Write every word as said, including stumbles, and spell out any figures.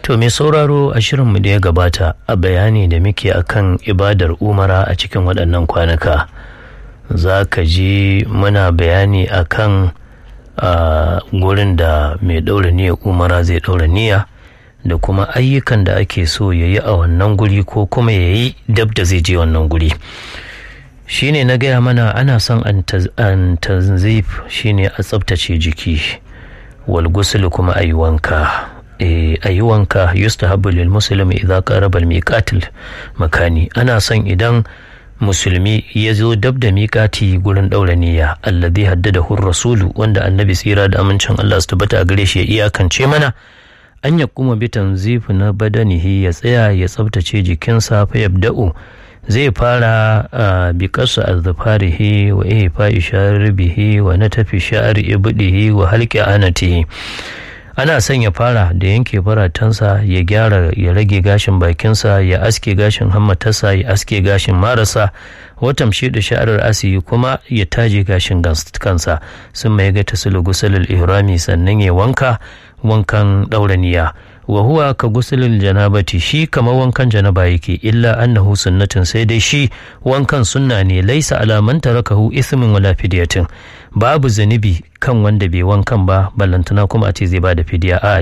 To mai sauraro a shirinmu da ya gabata a bayani da muke akan ibadar umara a cikin waɗannan kwanuka za ka ji muna bayani akan a gurin da mai ɗaura niyyar umara zai ɗaura niyya da kuma ayyukan da ake so ya yi a wannan guri ko kuma ya yi dab da zai je wannan guri. Shine na gaya mana ana son an tanzif shine a tsabtace jiki wal ghusl kuma ayi wanka. E, a yi wanka yustahabbu lil muslimi idza qaraba al miqatil makani. Ana son idan musulmi ya zo dab da miƙati gurin ɗaura niyya alladhi haddadahu rasulu wanda annabi tsira da amincin Allah su tabbata a gare shi ya iyakance mana an ya kuma bi tanzifu na badanihi ya tsaya ya tsabtace jikinsa fa yabda'u zai fara bi qasu azfarihi wa ihfa isharibihi wa natafi sha'ri ibdihi wa halqi anatihi. Ana son ya fara da yanke faratansa ya gyara ya rage gashin bakinsa ya aske gashin hammatarsa ya aske gashin marasa watan shi da sha'arar asiyi kuma ya taje gashin kansa sun mai ga tasulu gusalul ihrami sannan ya wanka wankan dauraniya wa huwa ka gusulul janabati shi kamar wankan janaba yake illa annahu sunnatin sai dai shi wankan sunna ne laisa alaman tarakahu ismin wala fidiyatin babu zanibi kan wanda bai wankan ba ballantana kuma a ce zai bada fidiya a